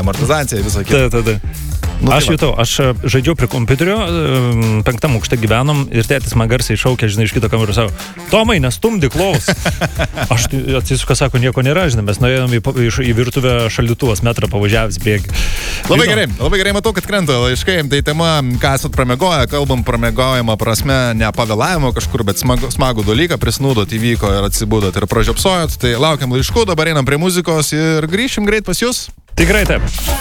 amortizacija, visą kitą. Aš jutau, aš žaidžiau prie kompiuterio, 5 aukšte gyvenom ir tėtis man garsiai šaukė, žinai, iš kito kamerų savo, Tomai, nestumdyk lovos. Aš atsisuka, sako, nieko nėra, žinai, mes nuėjom į virtuvę šaldytuvas metrą pavažiavęs bėgi. Labai gerai matau, kad krenta laiškai, tai tema, ką esat pramiegoję, kalbam pramiegojimo prasme, ne pavėlavimo kažkur, bet smagų dalyką, prisnūdot, įvyko ir atsibūdot ir pražiopsojot, tai laukiam laiškų, dabar einam prie muzikos ir grįšim greit pas jūs. Tikrai taip.